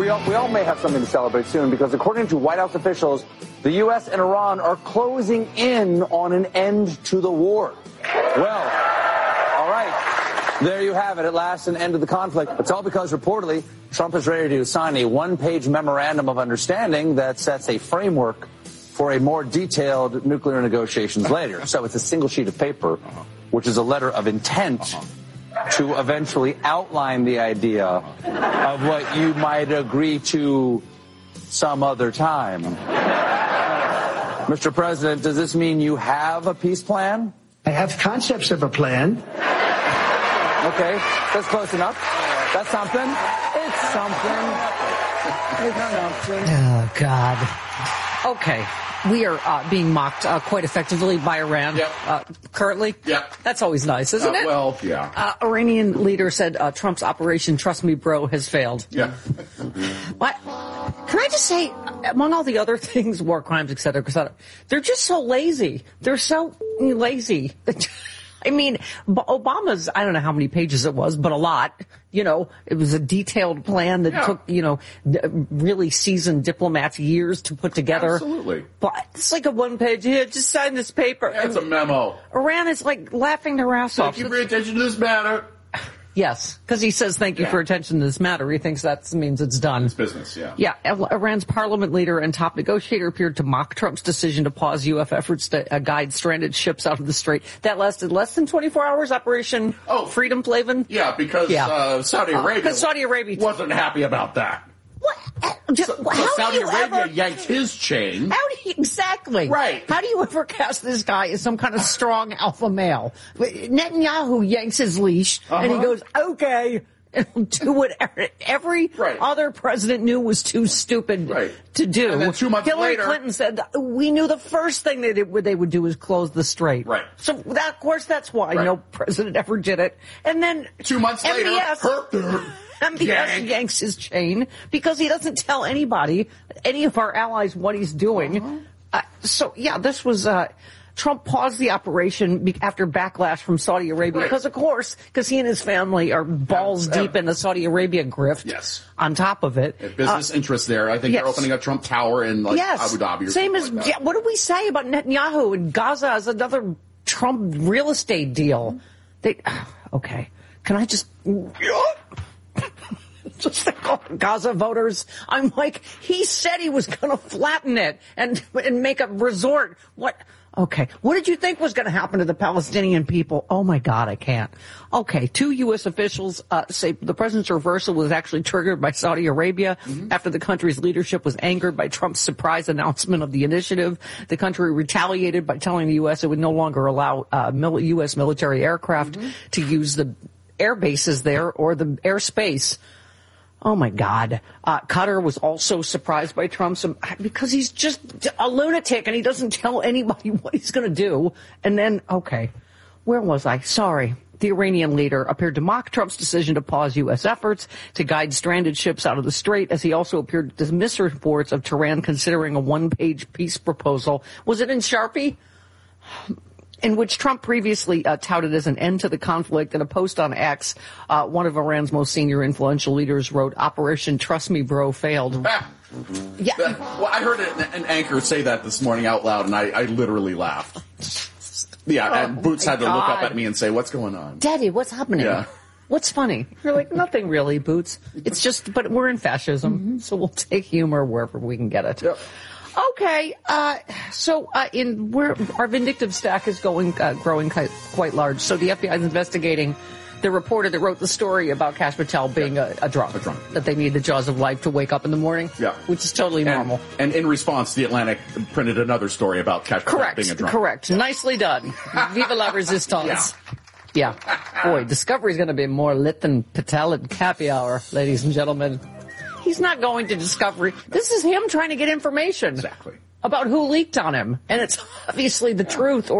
we all may have something to celebrate soon, because according to White House officials, the U.S. and Iran are closing in on an end to the war. Well, all right. There you have it. At last, an end to the conflict. It's all because, reportedly, Trump is ready to sign a one-page memorandum of understanding that sets a framework for a more detailed nuclear negotiations later. So it's a single sheet of paper, which is a letter of intent to eventually outline the idea of what you might agree to some other time. Mr. President, does this mean you have a peace plan? I have concepts of a plan. Okay, that's close enough. That's something. It's something. It's something. Oh, God. Okay. We are being mocked quite effectively by Iran currently. Yep. That's always nice, isn't it? Well, yeah. Iranian leader said Trump's Operation Trust Me Bro has failed. Yeah. What? Can I just say, among all the other things, war crimes, et cetera, they're just so lazy. They're so lazy. I mean, Obama's, I don't know how many pages it was, but a lot. You know, it was a detailed plan that took, really seasoned diplomats years to put together. Absolutely. But it's like a one-page, here, just sign this paper. Yeah, it's a memo. Iran is like laughing their ass off. Thank you for your attention to this matter. Yes, because he says thank you for attention to this matter. He thinks that means it's done. It's business, yeah. Yeah, Iran's parliament leader and top negotiator appeared to mock Trump's decision to pause U.S. efforts to guide stranded ships out of the strait. That lasted less than 24 hours, Operation Freedom Flavin? Yeah, because Saudi Arabia wasn't happy about that. What? So Saudi Arabia yanked his chain. Exactly. Right. How do you ever cast this guy as some kind of strong alpha male? Netanyahu yanks his leash, and he goes, okay, and he'll do what every other president knew was too stupid to do. And then 2 months Hillary later, Clinton said, we knew the first thing they would do is close the strait. Right. So, of course, that's why no president ever did it. And then 2 months later, MBS yanks his chain because he doesn't tell anybody, any of our allies, what he's doing. This was Trump paused the operation after backlash from Saudi Arabia because he and his family are balls deep in the Saudi Arabia grift. Yes. On top of it, business interests there. I think they're opening a Trump Tower in Abu Dhabi. Or same as like what do we say about Netanyahu and Gaza as another Trump real estate deal? Okay. Can I just think of Gaza voters? I'm like, he said he was going to flatten it and make a resort. What? Okay. What did you think was going to happen to the Palestinian people? Oh, my God, I can't. Okay. 2 U.S. officials say the president's reversal was actually triggered by Saudi Arabia after the country's leadership was angered by Trump's surprise announcement of the initiative. The country retaliated by telling the U.S. it would no longer allow U.S. military aircraft to use the air bases there or the airspace. Oh, my God. Qatar was also surprised by Trump because he's just a lunatic and he doesn't tell anybody what he's going to do. And then, where was I? Sorry. The Iranian leader appeared to mock Trump's decision to pause U.S. efforts to guide stranded ships out of the strait, as he also appeared to dismiss reports of Tehran considering a one-page peace proposal. Was it in Sharpie? In which Trump previously touted as an end to the conflict. In a post on X, one of Iran's most senior influential leaders wrote, Operation Trust Me Bro failed. Well, I heard an anchor say that this morning out loud, and I literally laughed. And Boots had to look up at me and say, what's going on? Daddy, what's happening? Yeah. What's funny? You're like, nothing really, Boots. It's just, but we're in fascism, so we'll take humor wherever we can get it. Yep. Okay, our vindictive stack is growing quite large. So the FBI is investigating the reporter that wrote the story about Kash Patel being a drunk. That they need the jaws of life to wake up in the morning. Yeah, which is totally normal. And in response, The Atlantic printed another story about Kash Patel being a drunk. Correct. Nicely done. Viva la resistance. Yeah. Boy, Discovery's going to be more lit than Patel at happy hour, ladies and gentlemen. He's not going to Discovery. This is him trying to get information about who leaked on him. And it's obviously the truth.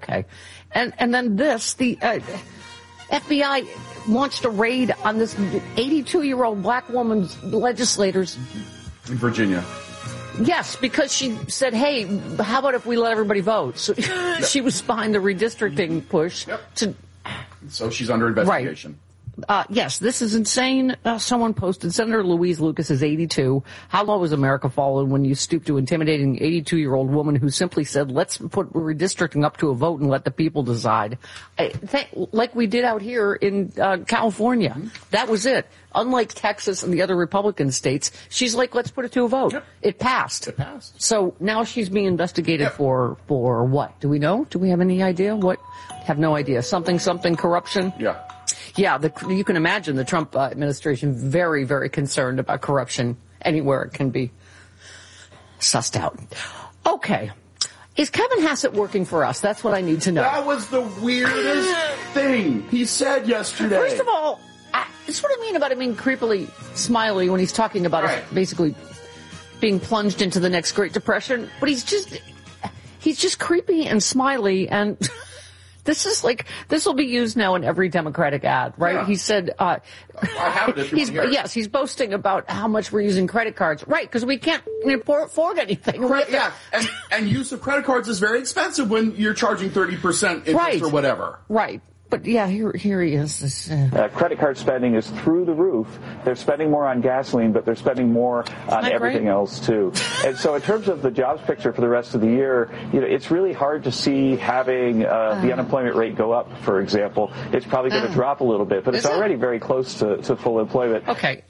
And then the FBI launched a raid on this 82-year-old black woman's legislators. In Virginia. Yes, because she said, hey, how about if we let everybody vote? So she was behind the redistricting push. So she's under investigation. Yes, this is insane. Someone posted, Senator Louise Lucas is 82. How low has America fallen when you stoop to intimidating an 82-year-old woman who simply said, let's put redistricting up to a vote and let the people decide? Like we did out here in California. Mm-hmm. That was it. Unlike Texas and the other Republican states, she's like, let's put it to a vote. Yep. It passed. So now she's being investigated for what? Do we know? Do we have any idea? What? Have no idea. Something corruption? Yeah. Yeah, you can imagine the Trump administration very, very concerned about corruption anywhere it can be sussed out. Okay. Is Kevin Hassett working for us? That's what I need to know. That was the weirdest thing he said yesterday. First of all, that's what I mean about him being creepily smiley when he's talking about us basically being plunged into the next Great Depression. But he's just creepy and smiley, and this will be used now in every Democratic ad, right? Yeah. He said, I have it if you want to hear it. Yes, he's boasting about how much we're using credit cards. Right, because we can't afford anything. Yeah, and use of credit cards is very expensive when you're charging 30% interest or whatever. Right. But yeah, here he is. Credit card spending is through the roof. They're spending more on gasoline, but they're spending more on everything else too. And so, in terms of the jobs picture for the rest of the year, it's really hard to see having the unemployment rate go up. For example, it's probably going to drop a little bit, but it's already very close to full employment. Okay,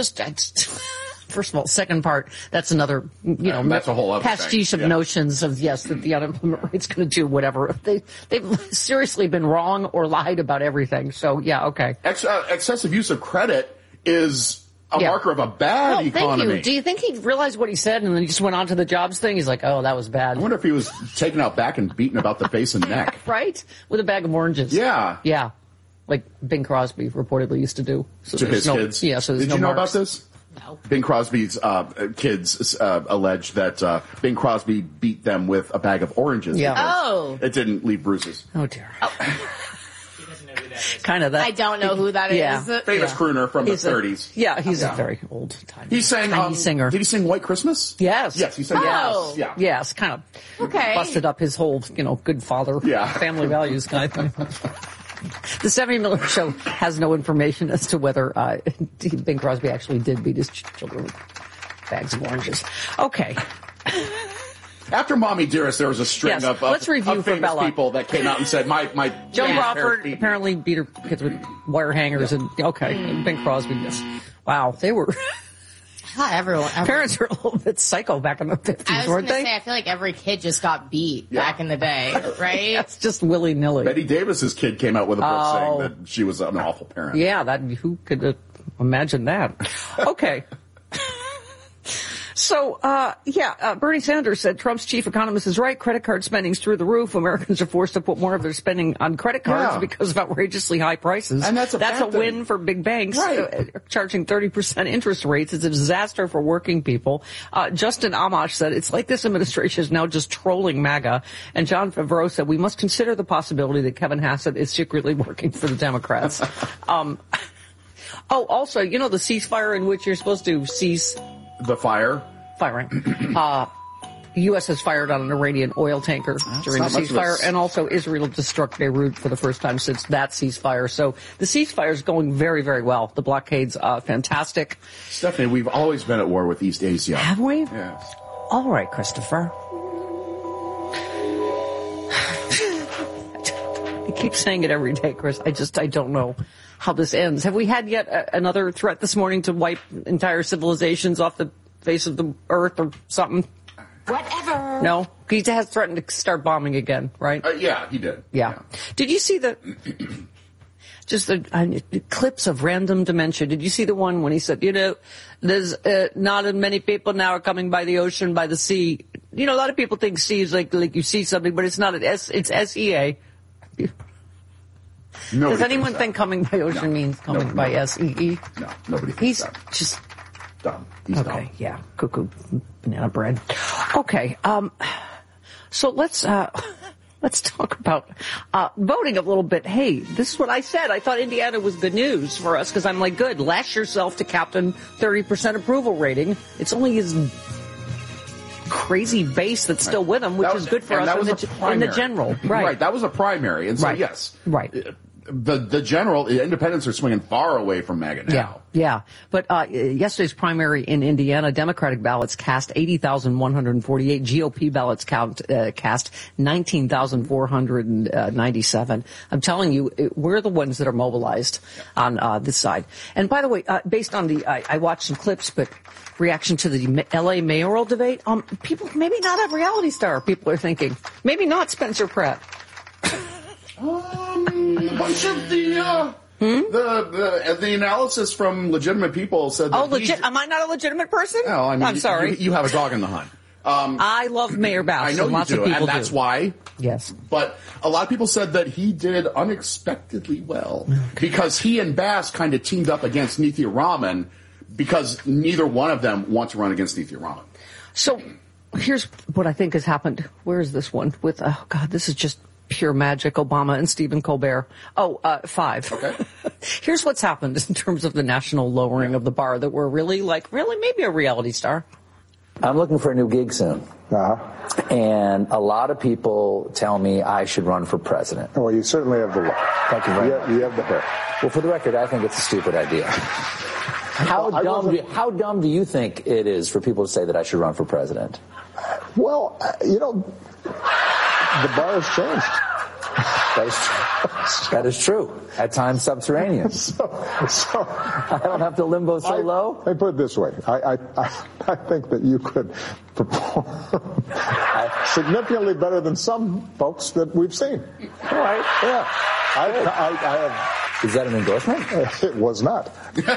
first of all, second part, that's another, that's a whole other pastiche of notions of, that the unemployment rate's going to do whatever. They've seriously been wrong or lied about everything. So, yeah, okay. Excessive use of credit is a marker of a bad economy. Thank you. Do you think he realized what he said and then he just went on to the jobs thing? He's like, oh, that was bad. I wonder if he was taken out back and beaten about the face and neck. Right? With a bag of oranges. Yeah. Yeah. Like Bing Crosby reportedly used to do. So to his kids? Yeah, so there's Did you know about this? No. Bing Crosby's kids allege that Bing Crosby beat them with a bag of oranges. Yeah. Oh. It didn't leave bruises. Oh, dear. He doesn't know who that is. Kind of that. I don't know who that is. Famous crooner from the 30s. He's a very old time. He sang, singer. Did he sing White Christmas? Yes. Yes, he sang Oh. yes. Yeah. Yes, kind of busted up his whole, good father, family values kind of thing. The 70 Miller Show has no information as to whether Bing Crosby actually did beat his children with bags of oranges. Okay. After Mommy Dearest, there was a string of famous people that came out and said, my Joan Crawford apparently beat her kids with wire hangers, and Bing Crosby, yes. Wow, they were... Not everyone. Parents were a little bit psycho back in the 50s, I was weren't they? I feel like every kid just got beat back in the day, right? That's just willy-nilly. Betty Davis's kid came out with a book saying that she was an awful parent. Yeah, who could imagine that? Okay. So, Bernie Sanders said Trump's chief economist is right. Credit card spending's through the roof. Americans are forced to put more of their spending on credit cards because of outrageously high prices. And that's a win for big banks. Right. Charging 30% interest rates is a disaster for working people. Justin Amash said it's like this administration is now just trolling MAGA. And John Favreau said we must consider the possibility that Kevin Hassett is secretly working for the Democrats. Also, the ceasefire in which you're supposed to cease the firing. U.S. has fired on an Iranian oil tanker during the ceasefire, and also Israel just struck Beirut for the first time since that ceasefire. So the ceasefire is going very, very well. The blockade's fantastic. Stephanie, we've always been at war with East Asia. Have we? Yes. All right, Christopher. I keep saying it every day, Chris. I don't know how this ends. Have we had yet another threat this morning to wipe entire civilizations off the face of the earth or something? Whatever. No? He has threatened to start bombing again, right? Yeah, he did. Yeah. Did you see the clips of random dementia? Did you see the one when he said, there's not as many people now are coming by the ocean, by the sea. A lot of people think sea is like you see something, but it's not. It's SEA. Does anyone think coming by ocean means coming by SEE? No, nobody thinks He's that. just dumb. He's dumb. Yeah, cuckoo banana bread. Okay, so let's talk about voting a little bit. Hey, this is what I said. I thought Indiana was good news for us because I'm like, good, lash yourself to Captain 30% approval rating. It's only his crazy base that's still with him, which is good for us in the general. Right, that was a primary. And so, yes. Right. the independents are swinging far away from MAGA now. Yeah. But yesterday's primary in Indiana, Democratic ballots cast 80,148. GOP ballots cast 19,497. I'm telling you, we're the ones that are mobilized on this side. And by the way, based on I watched some clips, but reaction to the L.A. mayoral debate, people, maybe not a reality star, people are thinking. Maybe not Spencer Pratt. A bunch of the analysis from legitimate people said that am I not a legitimate person? No, I mean, I'm sorry. You have a dog in the hunt. I love Mayor Bass. I know lots you do, of people and that's why. Yes. But a lot of people said that he did unexpectedly well because he and Bass kind of teamed up against Nithya Raman because neither one of them want to run against Nithya Raman. So here's what I think has happened. Where is this one? With, oh, God, this is just pure magic, Obama and Stephen Colbert. 5. Okay. Here's what's happened in terms of the national lowering of the bar that we're really maybe a reality star. I'm looking for a new gig soon. And a lot of people tell me I should run for president. Well, you certainly have the look. Thank you very much. You have the hair. Well, for the record, I think it's a stupid idea. How dumb do you think it is for people to say that I should run for president? Well, the bar has changed. That is true. At times subterranean. So I don't have to limbo so low. Let me put it this way. I think that you could perform significantly better than some folks that we've seen. All right. Yeah. I have. Is that an endorsement? It was not.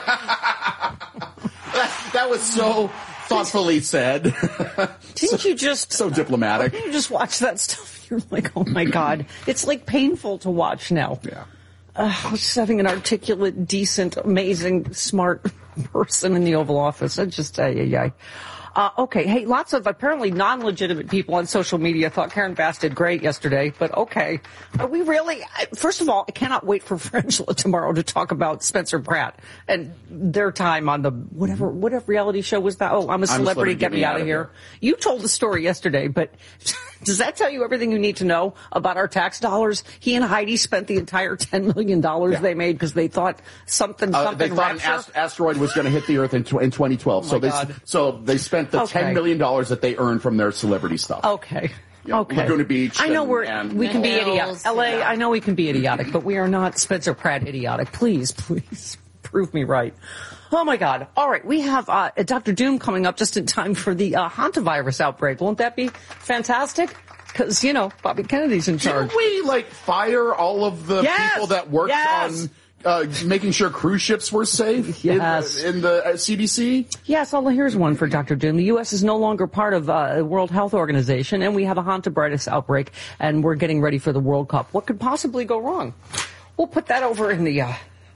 That was so thoughtfully said. Didn't you just... So diplomatic. Didn't you just watch that stuff? You're like, oh my God. It's like painful to watch now. Yeah. Just having an articulate, decent, amazing, smart person in the Oval Office. I just, okay. Hey, lots of apparently non-legitimate people on social media thought Karen Bass did great yesterday, but okay. Are we really? First of all, I cannot wait for Frangela tomorrow to talk about Spencer Pratt and their time on the whatever reality show was that? Oh, I'm a celebrity, get me out of here. You told the story yesterday, but does that tell you everything you need to know about our tax dollars? He and Heidi spent the entire $10 million they made because they thought something. They thought an asteroid was going to hit the Earth in 2012. So they spent the $10 million that they earned from their celebrity stuff. Okay. Okay. Laguna Beach. I know we can be idiotic. LA, I know we can be idiotic, but we are not Spencer Pratt idiotic. Please prove me right. Oh my God. All right. We have Dr. Doom coming up just in time for the hantavirus outbreak. Won't that be fantastic? Because, Bobby Kennedy's in charge. Didn't we, fire all of the people that worked on making sure cruise ships were safe in the CDC? Yes, here's one for Dr. Doom. The U.S. is no longer part of the World Health Organization, and we have a hantavirus outbreak, and we're getting ready for the World Cup. What could possibly go wrong? We'll put that over in the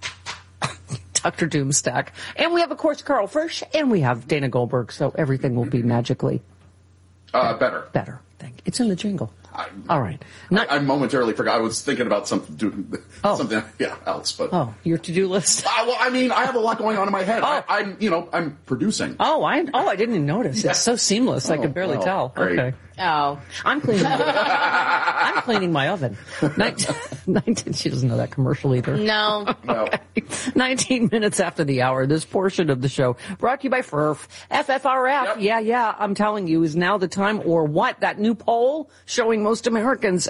Dr. Doom stack. And we have, of course, Carl Frisch, and we have Dana Goldberg, so everything will be magically better. Better. It's in the jingle. All right. I momentarily forgot. I was thinking about something else. But your to-do list. Well, I mean, I have a lot going on in my head. I'm producing. I didn't even notice. It's so seamless. I could barely tell. Great. Okay. Oh. I'm cleaning my oven. 19, she doesn't know that commercial either. No. Okay. 19 minutes after the hour, this portion of the show brought to you by FFRF. Yep. Yeah, I'm telling you, is now the time, or what? That new poll showing most Americans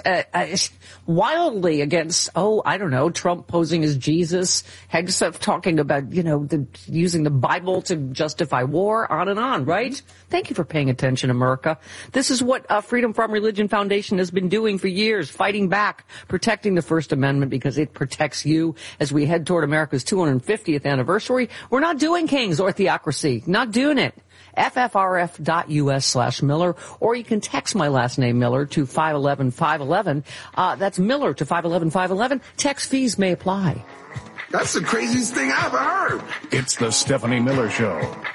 wildly against, Trump posing as Jesus, Hegseth talking about, using the Bible to justify war, on and on, right? Thank you for paying attention, America. This is what Freedom from Religion Foundation has been doing for years, fighting back, protecting the First Amendment because it protects you as we head toward America's 250th anniversary. We're not doing kings or theocracy. Not doing it. ffrf.us/Miller, or you can text my last name, Miller, to 511-511. That's Miller to 511-511. Text fees may apply. That's the craziest thing I ever heard. It's the Stephanie Miller Show.